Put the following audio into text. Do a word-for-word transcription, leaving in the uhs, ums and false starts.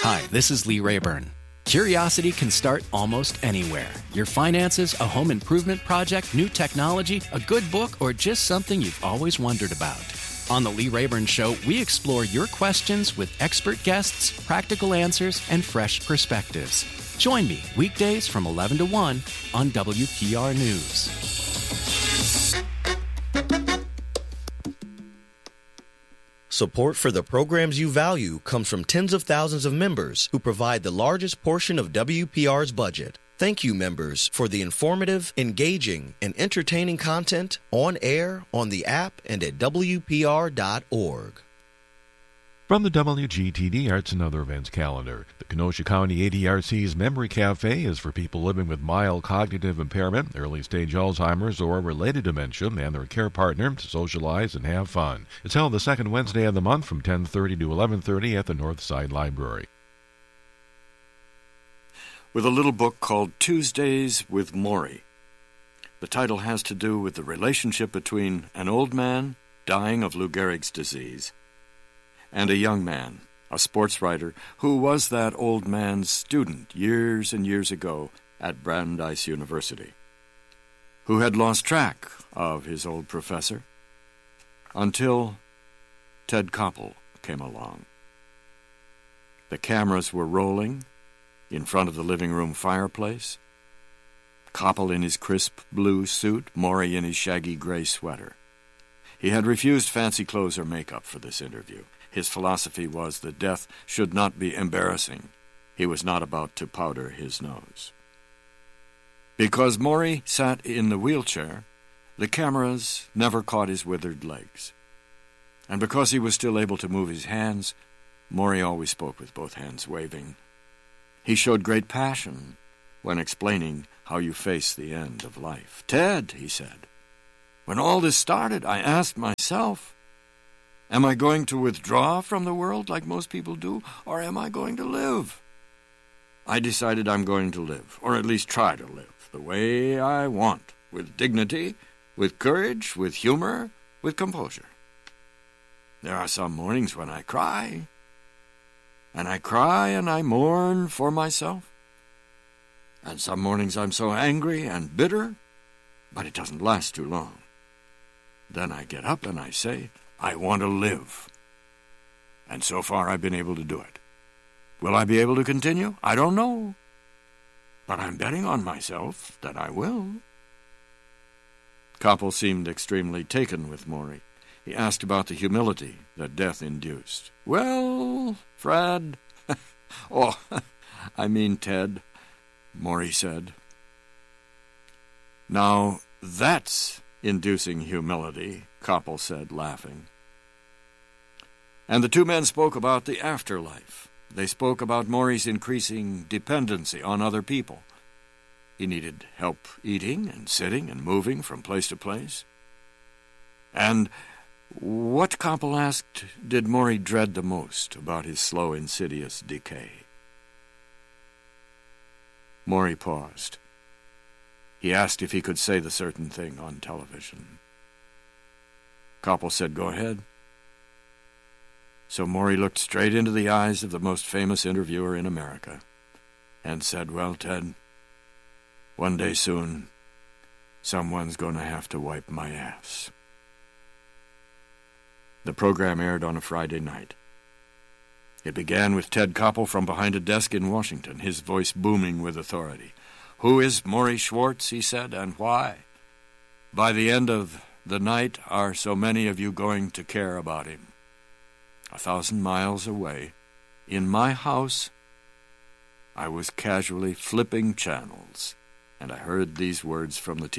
Hi, this is Lee Rayburn. Curiosity can start almost anywhere. Your finances, a home improvement project, new technology, a good book, or just something you've always wondered about. On The Lee Rayburn Show, we explore your questions with expert guests, practical answers, and fresh perspectives. Join me weekdays from eleven to one on W P R News. Support for the programs you value comes from tens of thousands of members who provide the largest portion of W P R's budget. Thank you, members, for the informative, engaging, and entertaining content on air, on the app, and at W P R dot org. From the W G T D Arts and Other Events calendar, the Kenosha County A D R C's Memory Cafe is for people living with mild cognitive impairment, early-stage Alzheimer's, or related dementia, and their care partner to socialize and have fun. It's held the second Wednesday of the month from ten thirty to eleven thirty at the Northside Library. With a little book called Tuesdays with Maury. The title has to do with the relationship between an old man dying of Lou Gehrig's disease and a young man, a sports writer, who was that old man's student years and years ago at Brandeis University, who had lost track of his old professor until Ted Koppel came along. The cameras were rolling in front of the living room fireplace, Koppel in his crisp blue suit, Maury in his shaggy gray sweater. He had refused fancy clothes or makeup for this interview. His philosophy was that death should not be embarrassing. He was not about to powder his nose. Because Maury sat in the wheelchair, the cameras never caught his withered legs. And because he was still able to move his hands, Maury always spoke with both hands waving. He showed great passion when explaining how you face the end of life. "Ted," he said, "when all this started, I asked myself, am I going to withdraw from the world like most people do, or am I going to live? I decided I'm going to live, or at least try to live, the way I want, with dignity, with courage, with humor, with composure. There are some mornings when I cry, and I cry and I mourn for myself. And some mornings I'm so angry and bitter, but it doesn't last too long. Then I get up and I say, I want to live. And so far I've been able to do it. Will I be able to continue? I don't know. But I'm betting on myself that I will." Koppel seemed extremely taken with Maury. He asked about the humility that death induced. "Well, Fred," "Oh, I mean Ted," Maury said. "Now, that's inducing humility," Koppel said, laughing. And the two men spoke about the afterlife. They spoke about Maury's increasing dependency on other people. He needed help eating and sitting and moving from place to place. And what, Koppel asked, did Maury dread the most about his slow, insidious decay? Maury paused. He asked if he could say the certain thing on television. Koppel said, "Go ahead." So Maury looked straight into the eyes of the most famous interviewer in America and said, "Well, Ted, one day soon, someone's going to have to wipe my ass." The program aired on a Friday night. It began with Ted Koppel from behind a desk in Washington, his voice booming with authority. "Who is Maury Schwartz," he said, "and why? By the end of the night, are so many of you going to care about him? A thousand miles away, in my house, I was casually flipping channels, and I heard these words from the T V.